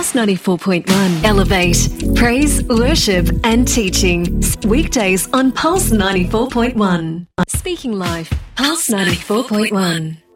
Pulse 94.1. Elevate, praise, worship and teaching. Weekdays on Pulse 94.1. Speaking Life, Pulse 94.1.